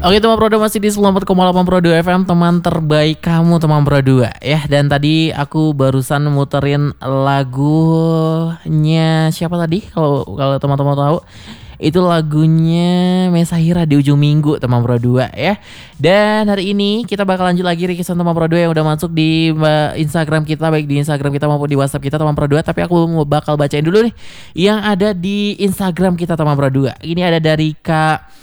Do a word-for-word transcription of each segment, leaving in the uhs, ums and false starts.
Oke teman Pro dua, masih di sembilan puluh empat koma delapan Pro dua F M, teman terbaik kamu teman Pro dua ya. Dan tadi aku barusan muterin lagunya siapa tadi, kalau kalau teman-teman tahu, itu lagunya Mesahira di ujung minggu teman Pro dua ya. Dan hari ini kita bakal lanjut lagi requestan teman Pro dua yang udah masuk di Instagram kita, baik di Instagram kita maupun di WhatsApp kita teman Pro dua. Tapi aku mau bakal bacain dulu nih yang ada di Instagram kita teman Pro dua. Ini ada dari Kak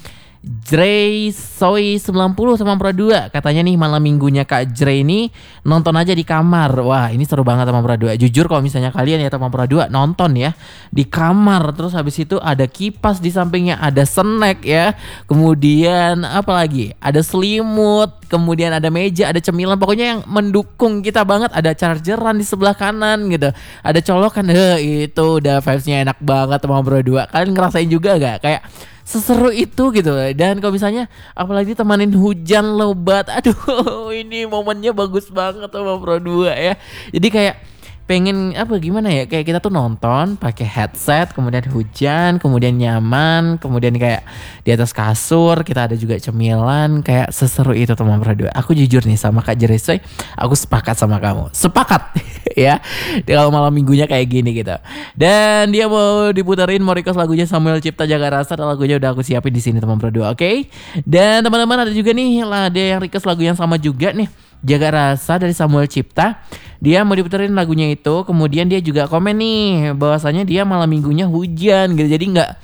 Dre Soy sembilan puluh teman Pro dua. Katanya nih malam minggunya Kak Dre ini nonton aja di kamar. Wah ini seru banget teman Pro dua. Jujur kalau misalnya kalian ya teman Pro dua nonton ya di kamar, terus habis itu ada kipas di sampingnya, ada snack ya, kemudian apa lagi, ada selimut, kemudian ada meja, ada cemilan, pokoknya yang mendukung kita banget. Ada chargeran di sebelah kanan gitu, ada colokan. Heh, itu udah vibesnya enak banget teman Pro dua. Kalian ngerasain juga gak kayak seseru itu gitu? Dan kalau misalnya apalagi temanin hujan lebat, aduh ini momennya bagus banget sama Pro dua ya. Jadi kayak pengen apa gimana ya, kayak kita tuh nonton pakai headset, kemudian hujan, kemudian nyaman, kemudian kayak di atas kasur kita ada juga cemilan, kayak seseru itu teman Pro dua. Aku jujur nih sama Kak Jeresoy, aku sepakat sama kamu, sepakat ya kalau malam minggunya kayak gini gitu. Dan dia mau diputerin, mau request lagunya Samuel Cipta Jaga Rasa, dan lagunya udah aku siapin di sini teman Pro dua, oke? Okay? Dan teman-teman ada juga nih lah, ada yang request lagu yang sama juga nih, Jaga Rasa dari Samuel Cipta. Dia mau diputerin lagunya itu, kemudian dia juga komen nih bahwasanya dia malam minggunya hujan gitu, jadi nggak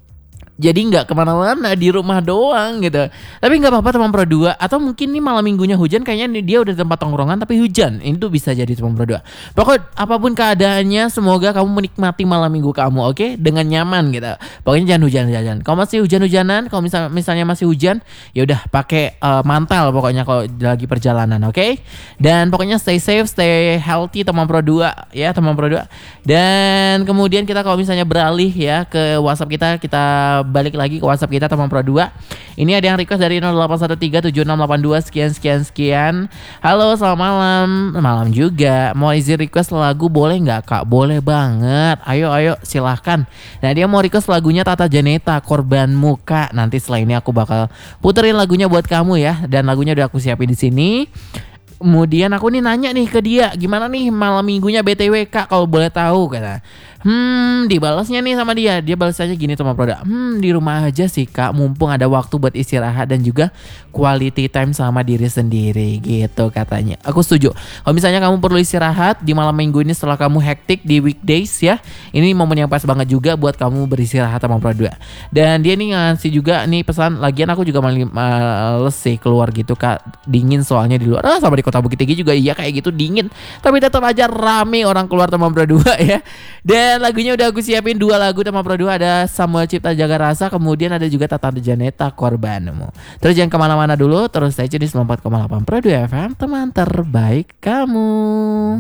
jadi nggak kemana-mana, di rumah doang gitu. Tapi nggak apa-apa teman Pro dua. Atau mungkin nih malam minggunya hujan, kayaknya nih dia udah di tempat tongkrongan tapi hujan. Ini tuh bisa jadi teman Pro dua. Pokoknya apapun keadaannya, semoga kamu menikmati malam minggu kamu, oke? Okay? Dengan nyaman gitu. Pokoknya jangan hujan-hujan. Kalau masih hujan-hujanan, kalau misal, misalnya masih hujan, ya udah pakai uh, mantel pokoknya kalau lagi perjalanan, oke? Okay? Dan pokoknya stay safe, stay healthy teman Pro dua ya, teman Pro dua. Dan kemudian kita kalau misalnya beralih ya ke WhatsApp kita, kita balik lagi ke WhatsApp kita teman Pro dua. Ini ada yang request dari nol delapan satu tiga tujuh enam delapan dua sekian sekian sekian. Halo selamat malam. Malam juga. Mau izin request lagu boleh nggak Kak? Boleh banget. Ayo ayo silahkan. Nah dia mau request lagunya Tata Janeta, Korban Muka. Nanti setelah ini aku bakal puterin lagunya buat kamu ya. Dan lagunya udah aku siapin di sini. Kemudian aku nih nanya nih ke dia, gimana nih malam minggunya B T W Kak kalau boleh tahu kata. Hmm, dibalasnya nih sama dia. Dia balasnya gini teman Pro dua. Hmm, di rumah aja sih Kak, mumpung ada waktu buat istirahat dan juga quality time sama diri sendiri gitu katanya. Aku setuju. Kalau misalnya kamu perlu istirahat di malam minggu ini setelah kamu hektik di weekdays ya, ini momen yang pas banget juga buat kamu beristirahat teman Pro dua. Dan dia nih ngasih juga nih pesan, lagian aku juga males sih keluar gitu Kak, dingin soalnya di luar. Ah, sama di Kota Bukit Tinggi juga iya kayak gitu dingin, tapi tetap aja rame orang keluar teman Pro dua ya. Dan lagunya udah aku siapin dua lagu teman Pro dua, ada Samuel Cipta Jaga Rasa, kemudian ada juga Tata Janeta, Korbanmu. Terus jangan kemana-mana dulu, terus stay tune di sembilan puluh empat koma delapan Pro dua F M, teman terbaik kamu.